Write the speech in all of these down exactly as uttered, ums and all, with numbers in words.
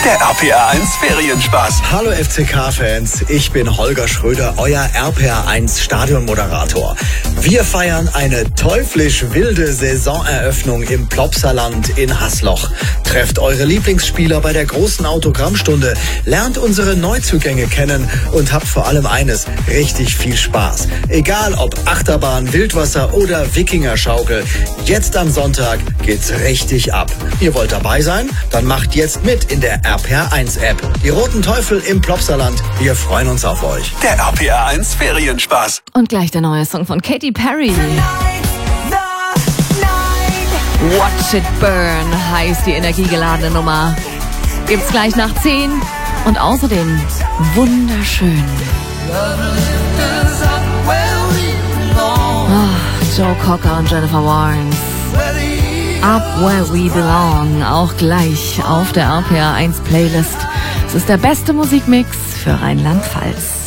Der R P R eins Ferienspaß. Hallo F C K-Fans, ich bin Holger Schröder, euer R P R eins Stadionmoderator. Wir feiern eine teuflisch wilde Saisoneröffnung im Plopsaland in Hasloch. Trefft eure Lieblingsspieler bei der großen Autogrammstunde, lernt unsere Neuzugänge kennen und habt vor allem eines, richtig viel Spaß. Egal ob Achterbahn, Wildwasser oder Wikingerschaukel, jetzt am Sonntag geht's richtig ab. Ihr wollt dabei sein? Dann macht jetzt mit in der R P R eins App. Die Roten Teufel im Plopsaland, wir freuen uns auf euch. Der R P R eins Ferienspaß. Und gleich der neue Song von Katy Perry. Watch It Burn heißt die energiegeladene Nummer. Gibt's gleich nach zehn und außerdem wunderschön. Oh, Joe Cocker und Jennifer Warnes. Up Where We Belong, auch gleich auf der R P R eins Playlist. Es ist der beste Musikmix für Rheinland-Pfalz.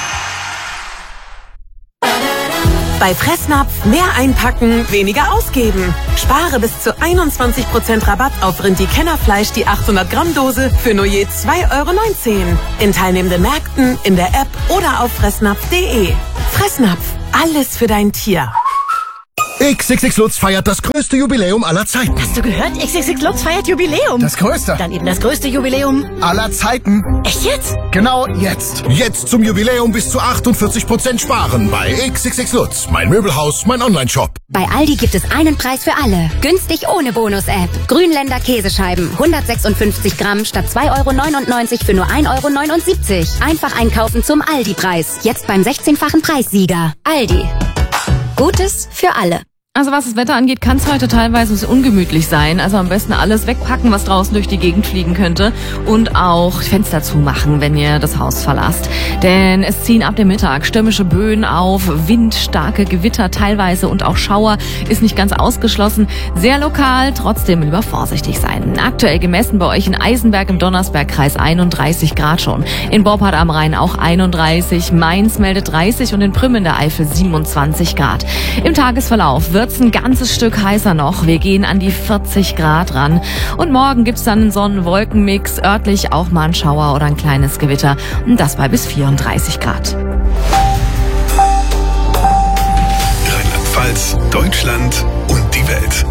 Bei Fressnapf mehr einpacken, weniger ausgeben. Spare bis zu einundzwanzig Prozent Rabatt auf Rindi-Kennerfleisch, die achthundert Gramm Dose für nur je zwei Euro neunzehn. In teilnehmenden Märkten, in der App oder auf fressnapf punkt de. Fressnapf, alles für dein Tier. X X X Lutz feiert das größte Jubiläum aller Zeiten. Hast du gehört? X X X Lutz feiert Jubiläum. Das größte. Dann eben das größte Jubiläum aller Zeiten. Echt jetzt? Genau jetzt. Jetzt zum Jubiläum bis zu achtundvierzig Prozent sparen bei X X X Lutz. Mein Möbelhaus, mein Online-Shop. Bei Aldi gibt es einen Preis für alle. Günstig ohne Bonus-App. Grünländer Käsescheiben. hundertsechsundfünfzig Gramm statt zwei Euro neunundneunzig für nur ein Euro neunundsiebzig. Einfach einkaufen zum Aldi-Preis. Jetzt beim sechzehnfachen Preissieger. Aldi. Gutes für alle. Also was das Wetter angeht, kann es heute teilweise ungemütlich sein. Also am besten alles wegpacken, was draußen durch die Gegend fliegen könnte. Und auch Fenster zumachen, wenn ihr das Haus verlasst. Denn es ziehen ab dem Mittag stürmische Böen auf, Wind, starke Gewitter teilweise und auch Schauer ist nicht ganz ausgeschlossen. Sehr lokal, trotzdem lieber vorsichtig sein. Aktuell gemessen bei euch in Eisenberg im Donnersbergkreis einunddreißig Grad schon. In Boppard am Rhein auch einunddreißig, Mainz meldet dreißig und in Prüm in der Eifel siebenundzwanzig Grad. Im Tagesverlauf wird wird's ein ganzes Stück heißer noch. Wir gehen an die vierzig Grad ran. Und morgen gibt's dann einen Sonnen-Wolken-Mix, örtlich auch mal ein Schauer oder ein kleines Gewitter. Und das bei bis vierunddreißig Grad. Rheinland-Pfalz, Deutschland und die Welt.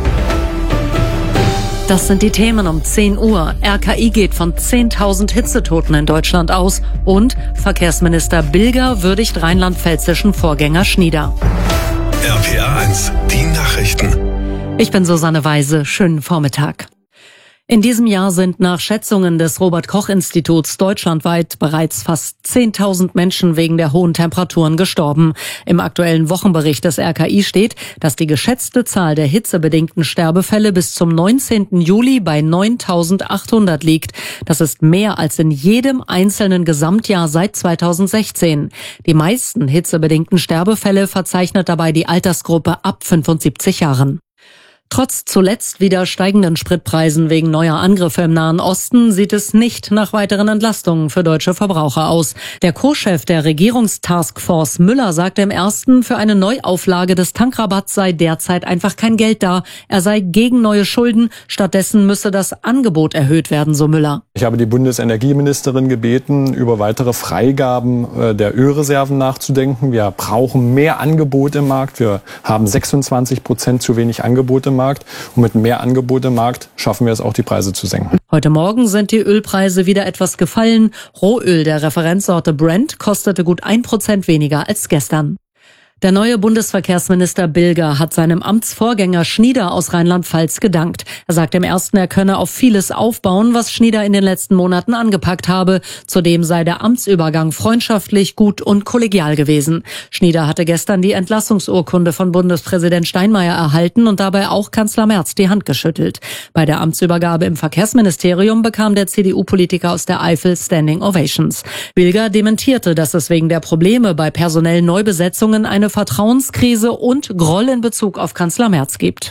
Das sind die Themen um zehn Uhr. R K I geht von zehntausend Hitzetoten in Deutschland aus. Und Verkehrsminister Bilger würdigt rheinland-pfälzischen Vorgänger Schnieder. R P R eins, die Nachrichten. Ich bin Susanne Weise. Schönen Vormittag. In diesem Jahr sind nach Schätzungen des Robert-Koch-Instituts deutschlandweit bereits fast zehntausend Menschen wegen der hohen Temperaturen gestorben. Im aktuellen Wochenbericht des R K I steht, dass die geschätzte Zahl der hitzebedingten Sterbefälle bis zum neunzehnten Juli bei neuntausendachthundert liegt. Das ist mehr als in jedem einzelnen Gesamtjahr seit zweitausendsechzehn. Die meisten hitzebedingten Sterbefälle verzeichnet dabei die Altersgruppe ab fünfundsiebzig Jahren. Trotz zuletzt wieder steigenden Spritpreisen wegen neuer Angriffe im Nahen Osten sieht es nicht nach weiteren Entlastungen für deutsche Verbraucher aus. Der Co-Chef der Regierungstaskforce Müller sagte im Ersten, für eine Neuauflage des Tankrabatts sei derzeit einfach kein Geld da. Er sei gegen neue Schulden. Stattdessen müsse das Angebot erhöht werden, so Müller. Ich habe die Bundesenergieministerin gebeten, über weitere Freigaben der Ölreserven nachzudenken. Wir brauchen mehr Angebot im Markt. Wir haben sechsundzwanzig Prozent zu wenig Angebot im Markt. Und mit mehr Angebot im Markt schaffen wir es auch, die Preise zu senken. Heute Morgen sind die Ölpreise wieder etwas gefallen. Rohöl der Referenzsorte Brent kostete gut ein Prozent weniger als gestern. Der neue Bundesverkehrsminister Bilger hat seinem Amtsvorgänger Schnieder aus Rheinland-Pfalz gedankt. Er sagt im Ersten, er könne auf vieles aufbauen, was Schnieder in den letzten Monaten angepackt habe. Zudem sei der Amtsübergang freundschaftlich, gut und kollegial gewesen. Schnieder hatte gestern die Entlassungsurkunde von Bundespräsident Steinmeier erhalten und dabei auch Kanzler Merz die Hand geschüttelt. Bei der Amtsübergabe im Verkehrsministerium bekam der C D U-Politiker aus der Eifel Standing Ovations. Bilger dementierte, dass es wegen der Probleme bei personellen Neubesetzungen eine Vertrauenskrise und Groll in Bezug auf Kanzler Merz gibt.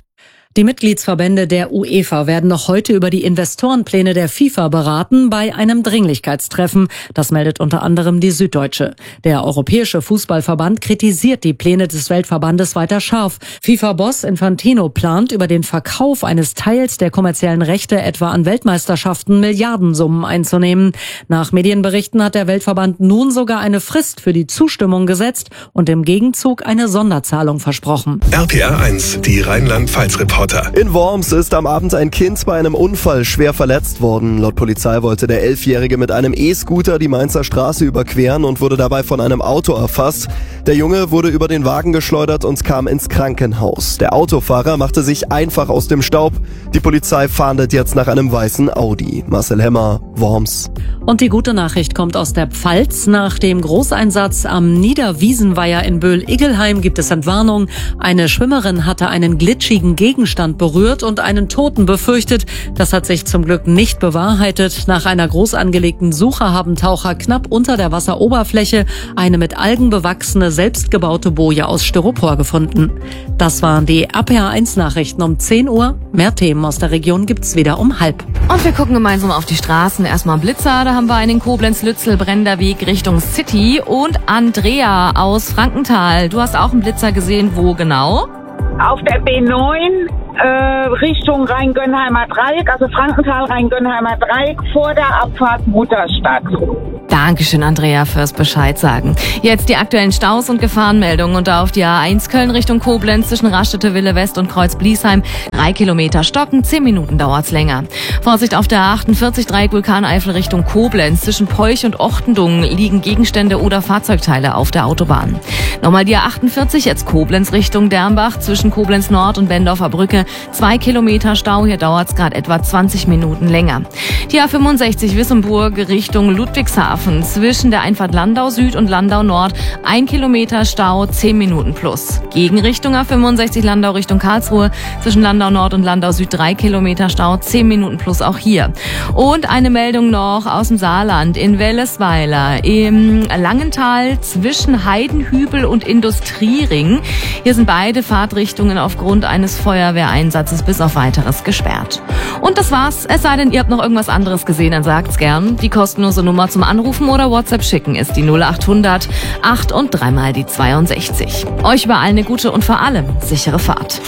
Die Mitgliedsverbände der UEFA werden noch heute über die Investorenpläne der FIFA beraten bei einem Dringlichkeitstreffen. Das meldet unter anderem die Süddeutsche. Der Europäische Fußballverband kritisiert die Pläne des Weltverbandes weiter scharf. FIFA-Boss Infantino plant, über den Verkauf eines Teils der kommerziellen Rechte etwa an Weltmeisterschaften Milliardensummen einzunehmen. Nach Medienberichten hat der Weltverband nun sogar eine Frist für die Zustimmung gesetzt und im Gegenzug eine Sonderzahlung versprochen. R P R eins, die Rheinland-Pfalz-Reporter. In Worms ist am Abend ein Kind bei einem Unfall schwer verletzt worden. Laut Polizei wollte der Elfjährige mit einem E-Scooter die Mainzer Straße überqueren und wurde dabei von einem Auto erfasst. Der Junge wurde über den Wagen geschleudert und kam ins Krankenhaus. Der Autofahrer machte sich einfach aus dem Staub. Die Polizei fahndet jetzt nach einem weißen Audi. Marcel Hemmer, Worms. Und die gute Nachricht kommt aus der Pfalz. Nach dem Großeinsatz am Niederwiesenweiher in Böhl-Iggelheim gibt es Entwarnung. Eine Schwimmerin hatte einen glitschigen Gegenstand berührt und einen Toten befürchtet. Das hat sich zum Glück nicht bewahrheitet. Nach einer groß angelegten Suche haben Taucher knapp unter der Wasseroberfläche eine mit Algen bewachsene, selbstgebaute Boje aus Styropor gefunden. Das waren die R P R eins Nachrichten um zehn Uhr. Mehr Themen aus der Region gibt's wieder um halb. Und wir gucken gemeinsam auf die Straßen. Erstmal Blitzer, da haben wir einen in Koblenz-Lützel, Brenderweg Richtung City. Und Andrea aus Frankenthal, du hast auch einen Blitzer gesehen, wo genau? Auf der B neun äh, Richtung Rhein-Gönnheimer Dreieck, also Frankenthal, Rhein-Gönnheimer Dreieck, vor der Abfahrt Mutterstadt. Dankeschön, Andrea, fürs Bescheid sagen. Jetzt die aktuellen Staus und Gefahrenmeldungen. Und da auf die A eins Köln Richtung Koblenz zwischen Raststätte Wille West und Kreuz Bliesheim. Drei Kilometer stocken, zehn Minuten dauert's länger. Vorsicht auf der A achtundvierzig Dreieck Vulkaneifel Richtung Koblenz. Zwischen Peuch und Ochtendung liegen Gegenstände oder Fahrzeugteile auf der Autobahn. Nochmal die A achtundvierzig, jetzt Koblenz Richtung Dernbach. Zwischen Koblenz Nord und Bendorfer Brücke. Zwei Kilometer Stau, hier dauert's gerade etwa zwanzig Minuten länger. Die A fünfundsechzig Wissemburg Richtung Ludwigshafen. Zwischen der Einfahrt Landau Süd und Landau Nord ein Kilometer Stau, zehn Minuten plus. Gegenrichtung A fünfundsechzig Landau Richtung Karlsruhe. Zwischen Landau Nord und Landau Süd drei Kilometer Stau, zehn Minuten plus auch hier. Und eine Meldung noch aus dem Saarland in Wellesweiler im Langental zwischen Heidenhübel und Industriering. Hier sind beide Fahrtrichtungen aufgrund eines Feuerwehreinsatzes bis auf weiteres gesperrt. Und das war's. Es sei denn, ihr habt noch irgendwas anderes gesehen, dann sagt's gern. Die kostenlose Nummer zum Anrufen oder WhatsApp schicken ist die null achthundert acht und dreimal die zweiundsechzig. Euch überall eine gute und vor allem sichere Fahrt.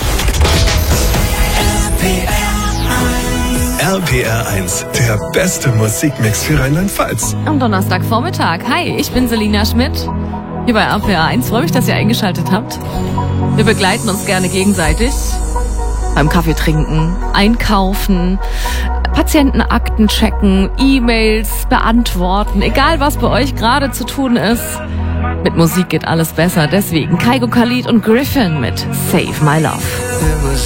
R P R eins, der beste Musikmix für Rheinland-Pfalz. Am Donnerstagvormittag. Hi, ich bin Selina Schmidt. Hier bei R P R eins. Freue mich, dass ihr eingeschaltet habt. Wir begleiten uns gerne gegenseitig. Beim Kaffee trinken, einkaufen, Patientenakten checken, E-Mails beantworten, egal was bei euch gerade zu tun ist. Mit Musik geht alles besser, deswegen Kygo Khalid und Griffin mit Save My Love.